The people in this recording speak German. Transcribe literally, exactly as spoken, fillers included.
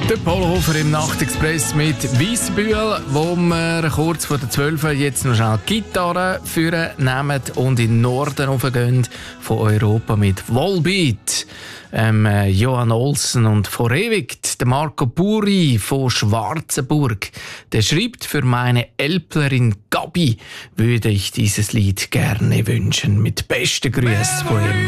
Der Polohofer im Nachtexpress mit Weissbühl, wo wir kurz vor der zwölf jetzt noch schnell die Gitarre führen nehmen und in den Norden raufgehen von Europa mit Volbeat. Ähm, Johan Olsen und vor ewig der Marco Buri von Schwarzenburg. Der schreibt: Für meine Elplerin Gabi würde ich dieses Lied gerne wünschen. Mit besten Grüßen von ihm.